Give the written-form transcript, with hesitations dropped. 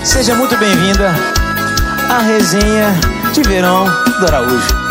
Seja muito bem-vinda à resenha de verão do Araújo.